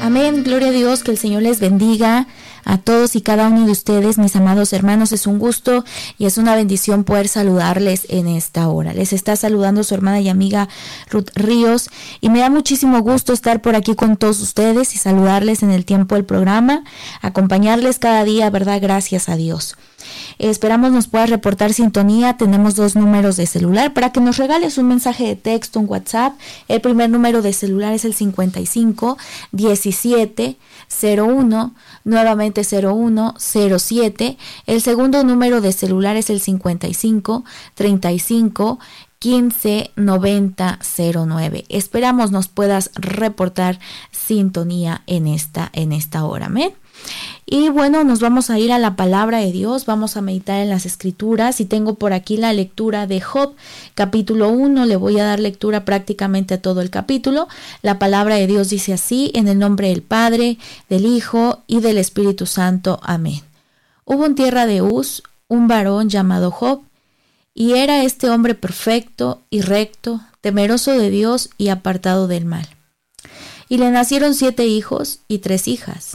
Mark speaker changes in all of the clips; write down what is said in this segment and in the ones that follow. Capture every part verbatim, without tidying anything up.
Speaker 1: Amén, gloria a Dios, que el Señor les bendiga a todos y cada uno de ustedes, mis amados hermanos. Es un gusto y es una bendición poder saludarles en esta hora. Les está saludando su hermana y amiga Ruth Ríos y me da muchísimo gusto estar por aquí con todos ustedes y saludarles en el tiempo del programa, acompañarles cada día, ¿verdad? Gracias a Dios. Esperamos nos puedas reportar sintonía. Tenemos dos números de celular para que nos regales un mensaje de texto, un WhatsApp. El primer número de celular es el cincuenta y cinco diecisiete cero uno, nuevamente cero uno cero siete. El segundo número de celular es el cincuenta y cinco treinta y cinco quince noventa cero nueve. Esperamos nos puedas reportar sintonía en esta, en esta hora. Amén. Y bueno, nos vamos a ir a la palabra de Dios, vamos a meditar en las escrituras y tengo por aquí la lectura de Job, capítulo uno, le voy a dar lectura prácticamente a todo el capítulo. La palabra de Dios dice así, en el nombre del Padre, del Hijo y del Espíritu Santo. Amén. Hubo en tierra de Uz un varón llamado Job, y era este hombre perfecto y recto, temeroso de Dios y apartado del mal. Y le nacieron siete hijos y tres hijas.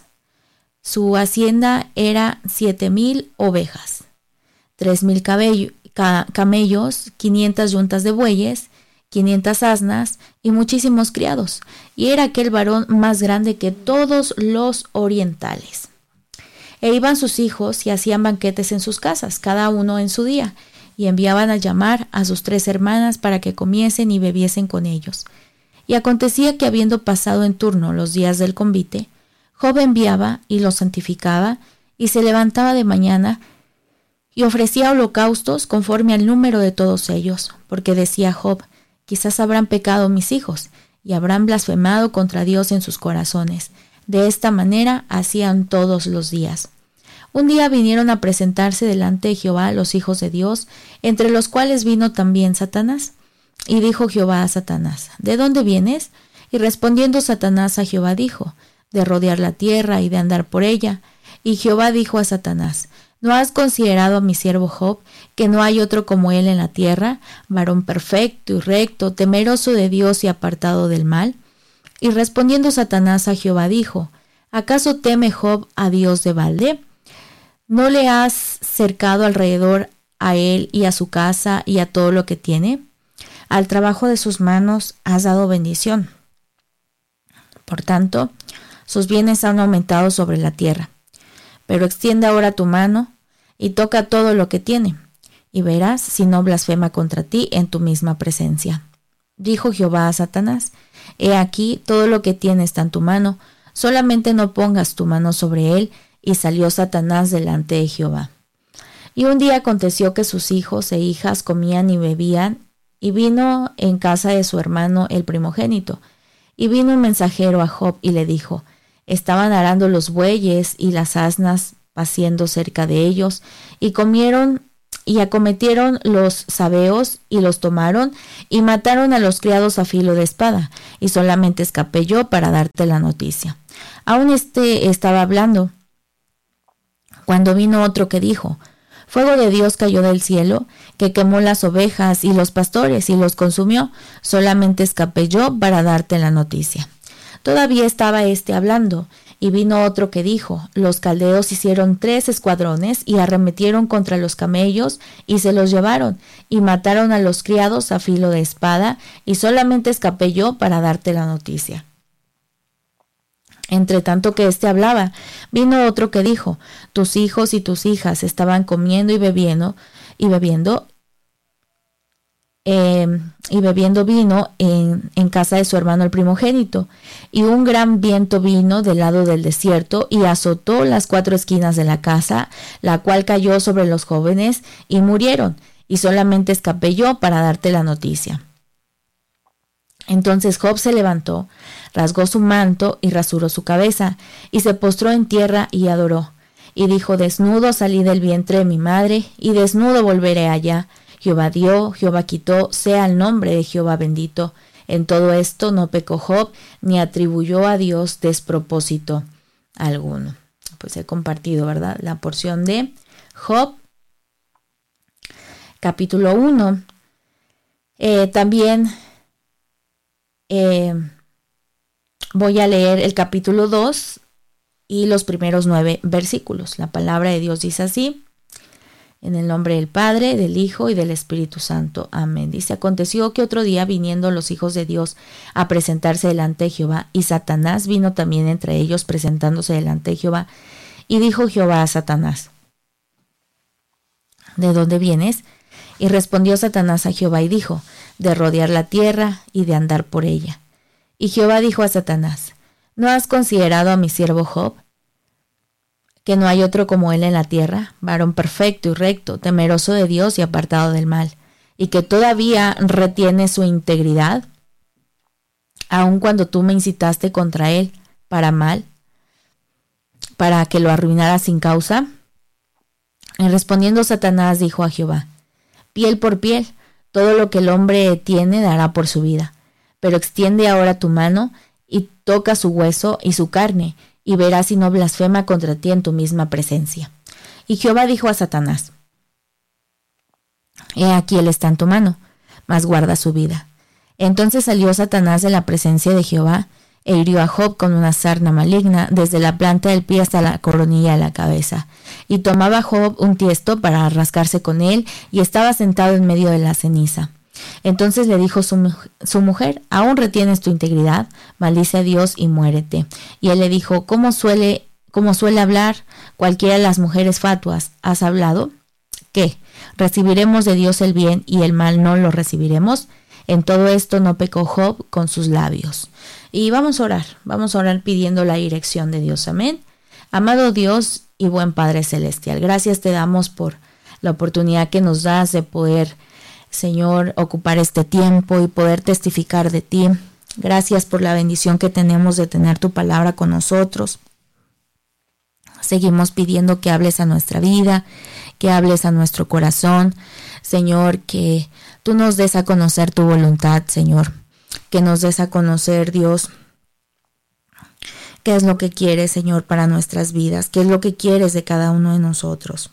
Speaker 1: Su hacienda era siete mil ovejas, tres mil cabello, ca, camellos, quinientas yuntas de bueyes, quinientas asnas y muchísimos criados. Y era aquel varón más grande que todos los orientales. E iban sus hijos y hacían banquetes en sus casas, cada uno en su día, y enviaban a llamar a sus tres hermanas para que comiesen y bebiesen con ellos. Y acontecía que habiendo pasado en turno los días del convite, Job enviaba y los santificaba, y se levantaba de mañana y ofrecía holocaustos conforme al número de todos ellos, porque decía Job, quizás habrán pecado mis hijos, y habrán blasfemado contra Dios en sus corazones. De esta manera hacían todos los días. Un día vinieron a presentarse delante de Jehová los hijos de Dios, entre los cuales vino también Satanás. Y dijo Jehová a Satanás, ¿de dónde vienes? Y respondiendo Satanás a Jehová dijo, de rodear la tierra y de andar por ella. Y Jehová dijo a Satanás, ¿no has considerado a mi siervo Job, que no hay otro como él en la tierra, varón perfecto y recto, temeroso de Dios y apartado del mal? Y respondiendo Satanás a Jehová dijo, ¿acaso teme Job a Dios de balde? ¿No le has cercado alrededor a él y a su casa y a todo lo que tiene? Al trabajo de sus manos has dado bendición. Por tanto, sus bienes han aumentado sobre la tierra. Pero extiende ahora tu mano y toca todo lo que tiene, y verás si no blasfema contra ti en tu misma presencia. Dijo Jehová a Satanás, he aquí todo lo que tiene está en tu mano, solamente no pongas tu mano sobre él. Y salió Satanás delante de Jehová. Y un día aconteció que sus hijos e hijas comían y bebían, y vino en casa de su hermano el primogénito. Y vino un mensajero a Job y le dijo, estaban arando los bueyes y las asnas paciendo cerca de ellos, y comieron y acometieron los sabeos y los tomaron, y mataron a los criados a filo de espada, y solamente escapé yo para darte la noticia. Aún este estaba hablando, cuando vino otro que dijo, fuego de Dios cayó del cielo, que quemó las ovejas y los pastores y los consumió, solamente escapé yo para darte la noticia. Todavía estaba este hablando, y vino otro que dijo, los caldeos hicieron tres escuadrones y arremetieron contra los camellos y se los llevaron, y mataron a los criados a filo de espada, y solamente escapé yo para darte la noticia. Entre tanto que éste hablaba, vino otro que dijo, tus hijos y tus hijas estaban comiendo y bebiendo, y bebiendo, eh, y bebiendo vino en, en casa de su hermano el primogénito. Y un gran viento vino del lado del desierto y azotó las cuatro esquinas de la casa, la cual cayó sobre los jóvenes y murieron, y solamente escapé yo para darte la noticia. Entonces Job se levantó, rasgó su manto y rasuró su cabeza, y se postró en tierra y adoró. Y dijo, desnudo salí del vientre de mi madre, y desnudo volveré allá. Jehová dio, Jehová quitó, sea el nombre de Jehová bendito. En todo esto no pecó Job, ni atribuyó a Dios despropósito alguno. Pues he compartido, ¿verdad?, la porción de Job, capítulo uno. Eh, también... Eh, voy a leer el capítulo dos y los primeros nueve versículos. La palabra de Dios dice así: en el nombre del Padre, del Hijo y del Espíritu Santo. Amén. Dice: aconteció que otro día, viniendo los hijos de Dios a presentarse delante de Jehová, y Satanás vino también entre ellos presentándose delante de Jehová, y dijo Jehová a Satanás: ¿de dónde vienes? Y respondió Satanás a Jehová y dijo: de rodear la tierra y de andar por ella. Y Jehová dijo a Satanás: ¿no has considerado a mi siervo Job, que no hay otro como él en la tierra, varón perfecto y recto, temeroso de Dios y apartado del mal, y que todavía retiene su integridad, aun cuando tú me incitaste contra él para mal, para que lo arruinara sin causa? Y respondiendo Satanás dijo a Jehová: piel por piel, todo lo que el hombre tiene dará por su vida, pero extiende ahora tu mano y toca su hueso y su carne, y verás si no blasfema contra ti en tu misma presencia. Y Jehová dijo a Satanás: he aquí él está en tu mano, mas guarda su vida. Entonces salió Satanás de la presencia de Jehová, e hirió a Job con una sarna maligna, desde la planta del pie hasta la coronilla de la cabeza. Y tomaba Job un tiesto para rascarse con él, y estaba sentado en medio de la ceniza. Entonces le dijo su, su mujer: ¿aún retienes tu integridad? Maldice a Dios y muérete. Y él le dijo: ¿Cómo suele, cómo suele hablar cualquiera de las mujeres fatuas? ¿Has hablado? ¿Qué? ¿Recibiremos de Dios el bien y el mal no lo recibiremos? En todo esto no pecó Job con sus labios. Y vamos a orar, vamos a orar pidiendo la dirección de Dios. Amén. Amado Dios y buen Padre Celestial, gracias te damos por la oportunidad que nos das de poder, Señor, ocupar este tiempo y poder testificar de ti. Gracias por la bendición que tenemos de tener tu palabra con nosotros. Seguimos pidiendo que hables a nuestra vida, que hables a nuestro corazón, Señor, que tú nos des a conocer tu voluntad, Señor, que nos des a conocer, Dios, qué es lo que quieres, Señor, para nuestras vidas, qué es lo que quieres de cada uno de nosotros.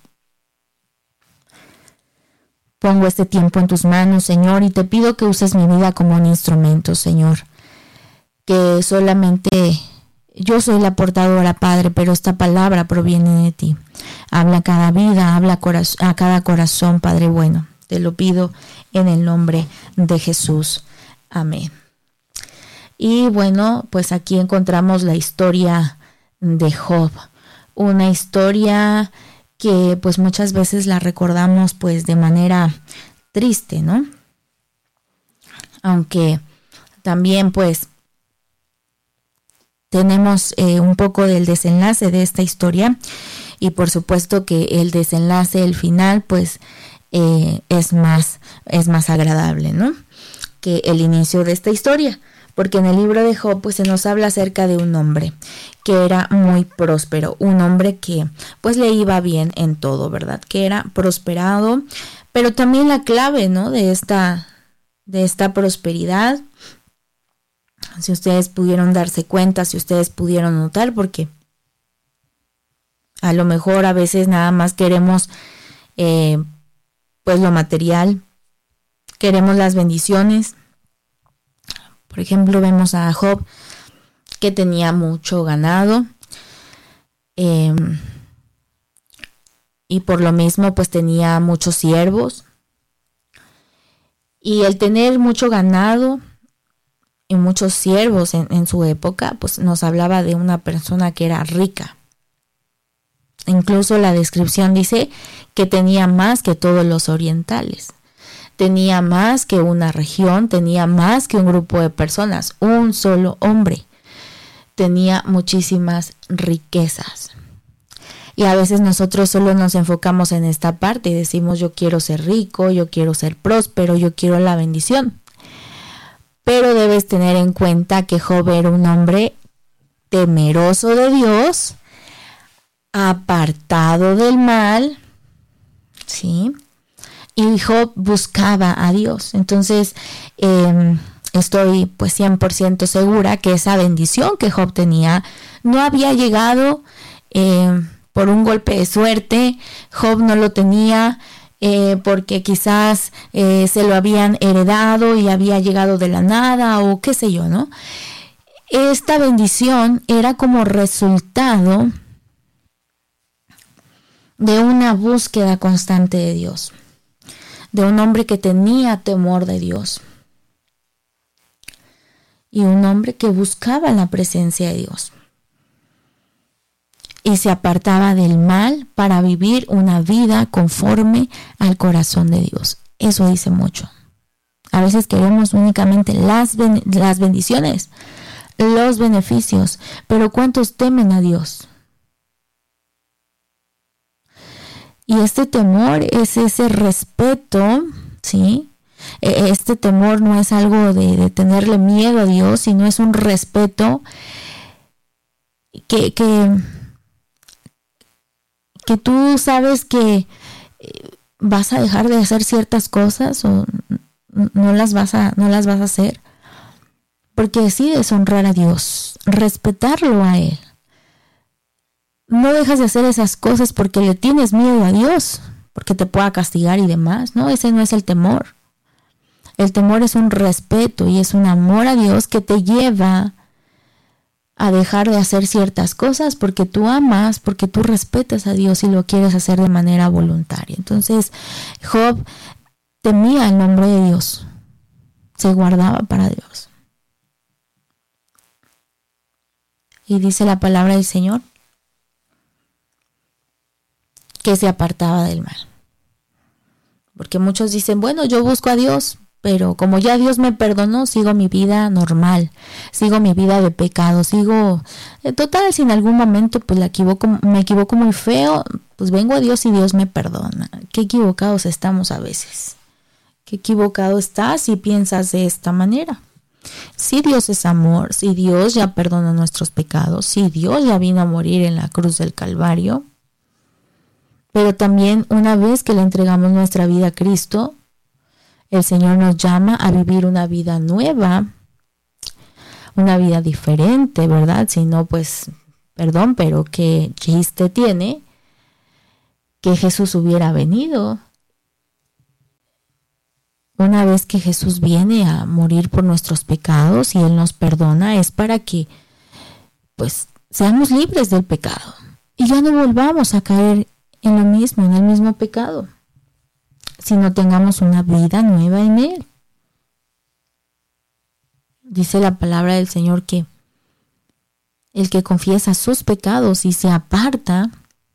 Speaker 1: Pongo este tiempo en tus manos, Señor, y te pido que uses mi vida como un instrumento, Señor. Que solamente yo soy la portadora, Padre, pero esta palabra proviene de ti. Habla a cada vida, habla a cada corazón, Padre bueno. Te lo pido en el nombre de Jesús. Amén. Y bueno, pues aquí encontramos la historia de Job. Una historia que pues muchas veces la recordamos pues de manera triste, ¿no? Aunque también pues tenemos eh, un poco del desenlace de esta historia, y por supuesto que el desenlace, el final, pues eh, es más, es más agradable, ¿no?, que el inicio de esta historia. Porque en el libro de Job pues se nos habla acerca de un hombre que era muy próspero, un hombre que pues le iba bien en todo, ¿verdad? Que era prosperado, pero también la clave, ¿no?, de esta, de esta prosperidad, si ustedes pudieron darse cuenta, si ustedes pudieron notar, porque a lo mejor a veces nada más queremos eh, pues lo material, queremos las bendiciones. Por ejemplo, vemos a Job que tenía mucho ganado eh, y por lo mismo pues tenía muchos siervos. Y el tener mucho ganado y muchos siervos en, en su época pues nos hablaba de una persona que era rica. Incluso la descripción dice que tenía más que todos los orientales. Tenía más que una región, tenía más que un grupo de personas, un solo hombre. Tenía muchísimas riquezas. Y a veces nosotros solo nos enfocamos en esta parte y decimos: yo quiero ser rico, yo quiero ser próspero, yo quiero la bendición. Pero debes tener en cuenta que Job era un hombre temeroso de Dios, apartado del mal, ¿sí? Y Job buscaba a Dios. Entonces, eh, estoy pues cien por ciento segura que esa bendición que Job tenía no había llegado eh, por un golpe de suerte. Job no lo tenía eh, porque quizás eh, se lo habían heredado y había llegado de la nada o qué sé yo, ¿no? esta bendición era como resultado de una búsqueda constante de Dios, de un hombre que tenía temor de Dios y un hombre que buscaba la presencia de Dios y se apartaba del mal para vivir una vida conforme al corazón de Dios. Eso dice mucho. A veces queremos únicamente las, ben- las bendiciones, los beneficios, pero ¿cuántos temen a Dios? Y este temor es ese respeto, ¿sí? Este temor no es algo de, de tenerle miedo a Dios, sino es un respeto que, que, que tú sabes que vas a dejar de hacer ciertas cosas o no las vas a, no las vas a hacer porque decides honrar a Dios, respetarlo a Él. No dejas de hacer esas cosas porque le tienes miedo a Dios, porque te pueda castigar y demás. No, ese no es el temor. El temor es un respeto y es un amor a Dios que te lleva a dejar de hacer ciertas cosas porque tú amas, porque tú respetas a Dios y lo quieres hacer de manera voluntaria. Entonces, Job temía el nombre de Dios, se guardaba para Dios. Y dice la palabra del Señor que se apartaba del mal. Porque muchos dicen, bueno, yo busco a Dios, pero como ya Dios me perdonó, sigo mi vida normal, sigo mi vida de pecado, sigo, en total, si en algún momento pues la equivoco, me equivoco muy feo, pues vengo a Dios y Dios me perdona. Qué equivocados estamos a veces. Qué equivocado estás si piensas de esta manera. Si Dios es amor, si Dios ya perdona nuestros pecados, si Dios ya vino a morir en la cruz del Calvario, pero también una vez que le entregamos nuestra vida a Cristo, el Señor nos llama a vivir una vida nueva, una vida diferente, ¿verdad? Si no, pues, perdón, pero qué chiste tiene que Jesús hubiera venido. Una vez que Jesús viene a morir por nuestros pecados y Él nos perdona, es para que, pues, seamos libres del pecado y ya no volvamos a caer en lo mismo, en el mismo pecado, sino tengamos una vida nueva en Él. Dice la palabra del Señor que el que confiesa sus pecados y se aparta,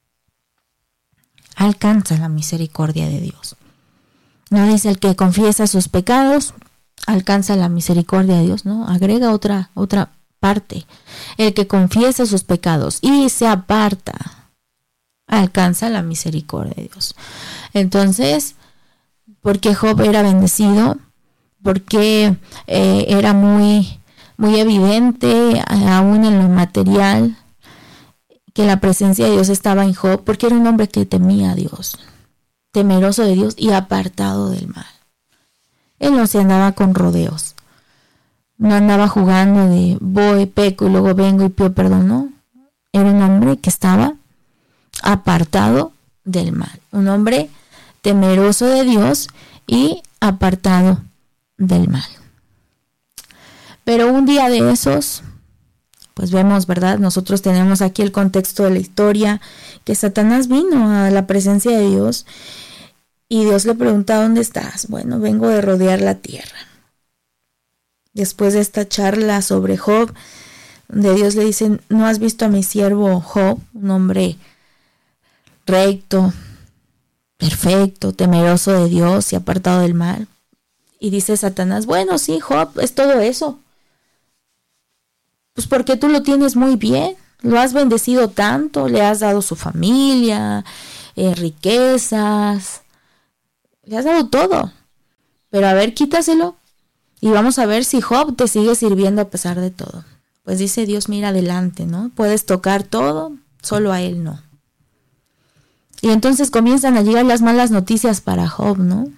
Speaker 1: alcanza la misericordia de Dios. No dice el que confiesa sus pecados, alcanza la misericordia de Dios, no, agrega otra, otra parte. El que confiesa sus pecados y se aparta, alcanza la misericordia de Dios. Entonces, porque Job era bendecido, porque eh, era muy, muy evidente, aún en lo material, que la presencia de Dios estaba en Job, porque era un hombre que temía a Dios, temeroso de Dios y apartado del mal. Él no se andaba con rodeos, no andaba jugando de voy, peco y luego vengo y pido perdón, no. Era un hombre que estaba apartado del mal, un hombre temeroso de Dios y apartado del mal. Pero un día de esos, pues vemos, ¿verdad? Nosotros tenemos aquí el contexto de la historia, que Satanás vino a la presencia de Dios y Dios le pregunta, ¿dónde estás? Bueno, vengo de rodear la tierra. Después de esta charla sobre Job, donde Dios le dice, ¿no has visto a mi siervo Job, un hombre recto, perfecto, temeroso de Dios y apartado del mal? Y dice Satanás, bueno, sí, Job, es todo eso. Pues porque tú lo tienes muy bien, lo has bendecido tanto, le has dado su familia, eh, riquezas, le has dado todo. Pero a ver, quítaselo y vamos a ver si Job te sigue sirviendo a pesar de todo. Pues dice Dios, mira adelante, ¿no? Puedes tocar todo, solo a él no. Y entonces comienzan a llegar las malas noticias para Job, ¿no?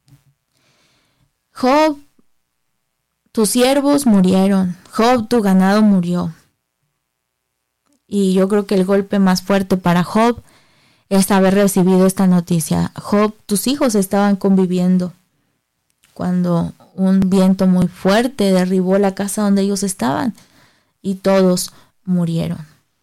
Speaker 1: Job, tus siervos murieron. Job, tu ganado murió. Y yo creo que el golpe más fuerte para Job es haber recibido esta noticia. Job, tus hijos estaban conviviendo cuando un viento muy fuerte derribó la casa donde ellos estaban. y todos murieron.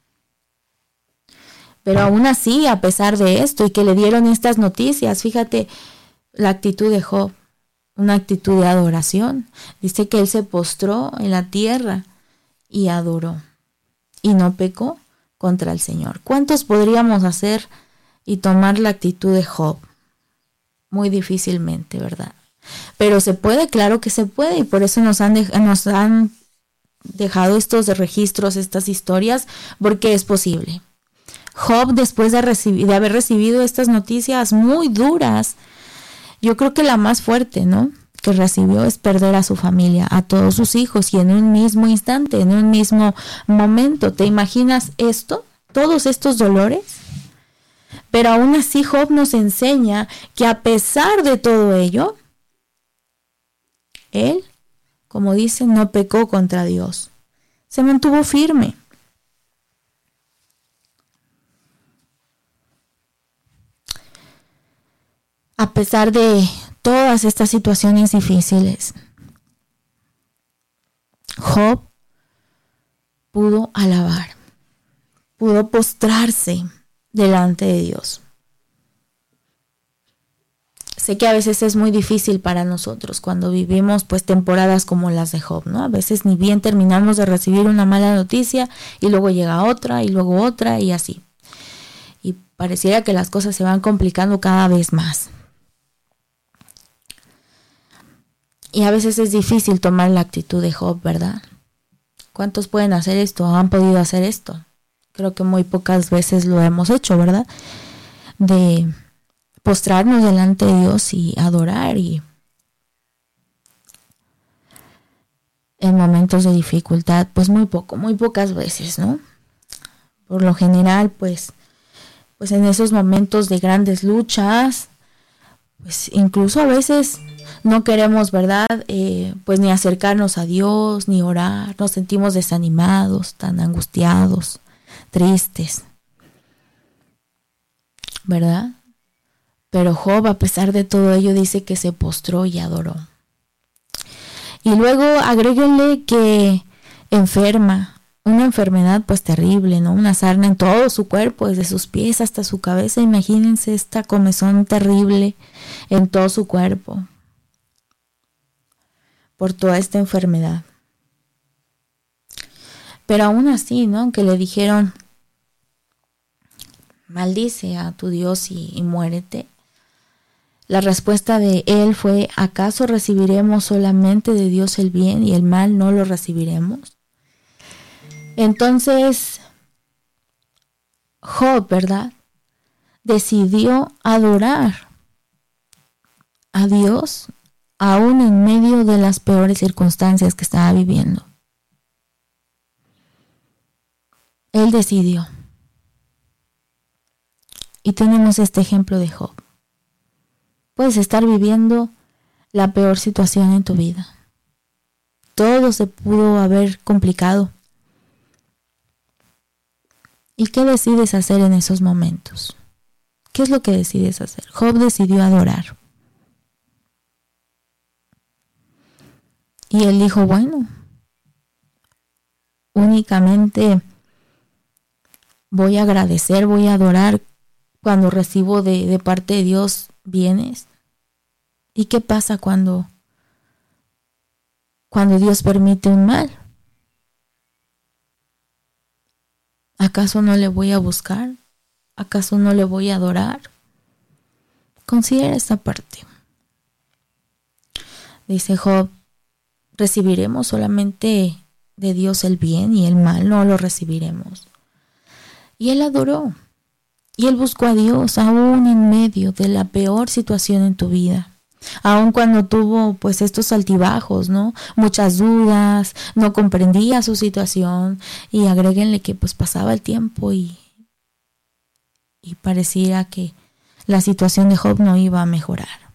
Speaker 1: Pero aún así, a pesar de esto y que le dieron estas noticias, fíjate la actitud de Job, una actitud de adoración. Dice que él se postró en la tierra y adoró y no pecó contra el Señor. ¿Cuántos podríamos hacer y tomar la actitud de Job? Muy difícilmente, ¿verdad? Pero se puede, claro que se puede, y por eso nos han, de, nos han dejado estos registros, estas historias, porque es posible. Job, después de, recibir, de haber recibido estas noticias muy duras, yo creo que la más fuerte, ¿no?, que recibió es perder a su familia, a todos sus hijos, y en un mismo instante, en un mismo momento. ¿Te imaginas esto? Todos estos dolores. Pero aún así Job nos enseña que a pesar de todo ello, él, como dice, no pecó contra Dios. Se mantuvo firme. A pesar de todas estas situaciones difíciles, Job pudo alabar, pudo postrarse delante de Dios. Sé que a veces es muy difícil para nosotros cuando vivimos pues temporadas como las de Job, ¿no? A veces ni bien terminamos de recibir una mala noticia y luego llega otra y luego otra y así. Y pareciera que las cosas se van complicando cada vez más. Y a veces es difícil tomar la actitud de Job, ¿verdad? ¿Cuántos pueden hacer esto? ¿Han podido hacer esto? Creo que muy pocas veces lo hemos hecho, ¿verdad? De postrarnos delante de Dios y adorar, y en momentos de dificultad, pues muy poco, muy pocas veces, ¿no? Por lo general, pues, pues en esos momentos de grandes luchas, pues incluso a veces no queremos, ¿verdad? Eh, pues ni acercarnos a Dios, ni orar, nos sentimos desanimados, tan angustiados, tristes, ¿verdad? Pero Job, a pesar de todo ello, dice que se postró y adoró. Y luego agréguenle que enferma, una enfermedad pues terrible, ¿no? Una sarna en todo su cuerpo, desde sus pies hasta su cabeza. Imagínense esta comezón terrible en todo su cuerpo por toda esta enfermedad. Pero aún así, ¿no?, que le dijeron, maldice a tu Dios y, y muérete. La respuesta de él fue, ¿acaso recibiremos solamente de Dios el bien y el mal no lo recibiremos? Entonces, Job, ¿verdad?, decidió adorar a Dios aún en medio de las peores circunstancias que estaba viviendo. Él decidió. Y tenemos este ejemplo de Job. Puedes estar viviendo la peor situación en tu vida. Todo se pudo haber complicado. ¿Y qué decides hacer en esos momentos? ¿Qué es lo que decides hacer? Job decidió adorar. Y él dijo, bueno, únicamente voy a agradecer, voy a adorar cuando recibo de, de parte de Dios bienes. ¿Y qué pasa cuando, cuando Dios permite un mal? ¿Acaso no le voy a buscar? ¿Acaso no le voy a adorar? Considera esta parte. Dice Job, recibiremos solamente de Dios el bien y el mal no lo recibiremos. Y él adoró. Y él buscó a Dios aún en medio de la peor situación en tu vida. Aun cuando tuvo pues estos altibajos, ¿no? Muchas dudas, no comprendía su situación, y agréguenle que pues pasaba el tiempo y, y pareciera que la situación de Job no iba a mejorar.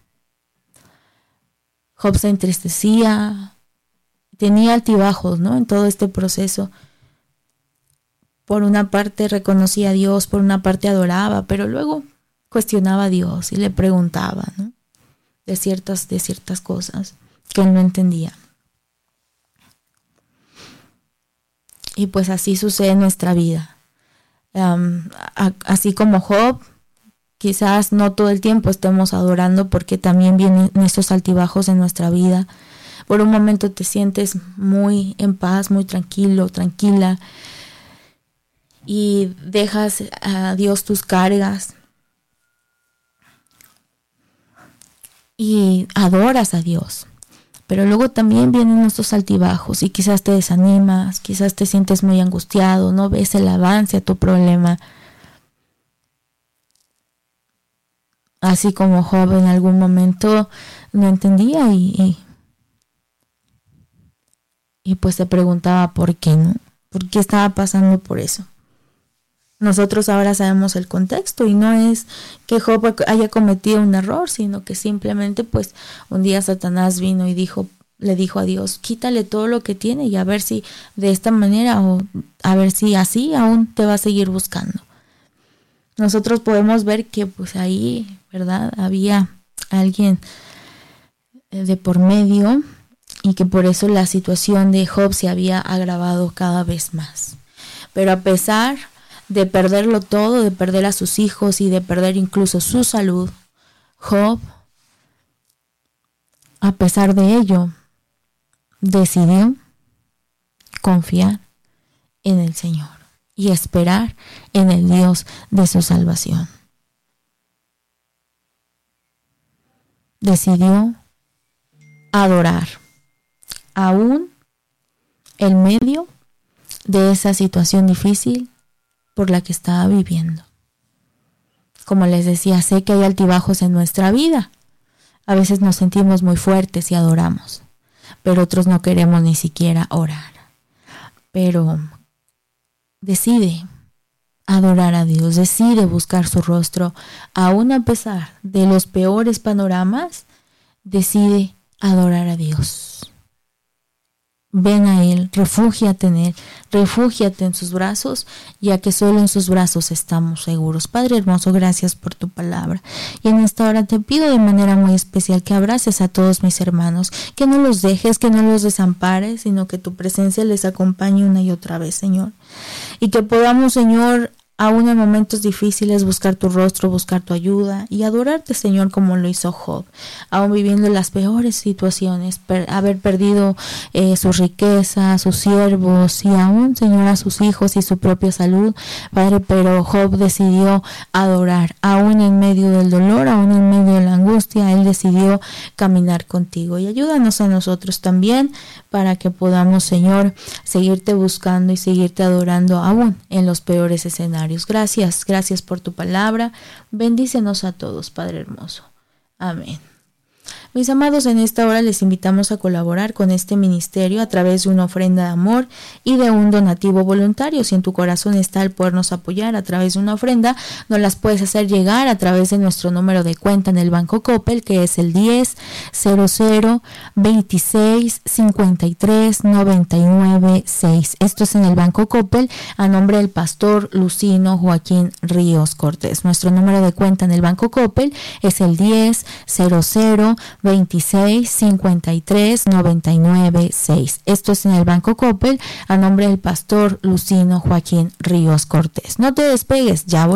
Speaker 1: Job se entristecía, tenía altibajos, ¿no?, en todo este proceso. Por una parte reconocía a Dios, por una parte adoraba, pero luego cuestionaba a Dios y le preguntaba, ¿no?, de ciertas, de ciertas cosas que él no entendía. Y pues así sucede en nuestra vida. Um, a, así como Job, quizás no todo el tiempo estemos adorando, porque también vienen estos altibajos en nuestra vida. Por un momento te sientes muy en paz, muy tranquilo, tranquila, y dejas a Dios tus cargas y adoras a Dios. Pero luego también vienen estos altibajos y quizás te desanimas, quizás te sientes muy angustiado, no ves el avance a tu problema. Así como Job en algún momento no entendía y, y, y pues se preguntaba por qué, ¿no? ¿Por qué estaba pasando por eso? Nosotros ahora sabemos el contexto y no es que Job haya cometido un error, sino que simplemente pues un día Satanás vino y dijo, le dijo a Dios, quítale todo lo que tiene y a ver si de esta manera o a ver si así aún te va a seguir buscando. Nosotros podemos ver que pues ahí, ¿verdad? Había alguien de por medio y que por eso la situación de Job se había agravado cada vez más. Pero a pesar de perderlo todo, de perder a sus hijos y de perder incluso su salud, Job, a pesar de ello, decidió confiar en el Señor y esperar en el Dios de su salvación. Decidió adorar, aún en medio de esa situación difícil por la que estaba viviendo. Como les decía, sé que hay altibajos en nuestra vida. A veces nos sentimos muy fuertes y adoramos, pero otros no queremos ni siquiera orar. Pero decide adorar a Dios, decide buscar su rostro, aún a pesar de los peores panoramas, decide adorar a Dios. Ven a Él, refúgiate en Él, refúgiate en sus brazos, ya que solo en sus brazos estamos seguros. Padre hermoso, gracias por tu palabra. Y en esta hora te pido de manera muy especial que abraces a todos mis hermanos, que no los dejes, que no los desampares, sino que tu presencia les acompañe una y otra vez, Señor. Y que podamos, Señor, aún en momentos difíciles, buscar tu rostro, buscar tu ayuda y adorarte, Señor, como lo hizo Job, aún viviendo las peores situaciones, per, haber perdido eh, sus riquezas, sus siervos y aún, Señor, a sus hijos y su propia salud, Padre, pero Job decidió adorar, aún en medio del dolor, aún en medio de la angustia, él decidió caminar contigo. Y ayúdanos a nosotros también para que podamos, Señor, seguirte buscando y seguirte adorando aún en los peores escenarios. Gracias, gracias por tu palabra. Bendícenos a todos, Padre hermoso. Amén. Mis amados, en esta hora les invitamos a colaborar con este ministerio a través de una ofrenda de amor y de un donativo voluntario. Si en tu corazón está el podernos apoyar a través de una ofrenda, nos las puedes hacer llegar a través de nuestro número de cuenta en el Banco Coppel, que es el diez cero cero veintiséis cincuenta y tres noventa y nueve seis. Esto es en el Banco Coppel a nombre del pastor Lucino Joaquín Ríos Cortés. Nuestro número de cuenta en el Banco Coppel es el diez cero cero veintiséis cincuenta y tres noventa y nueve seis. Esto es en el Banco Coppel a nombre del pastor Lucino Joaquín Ríos Cortés. No te despegues, ya volvemos.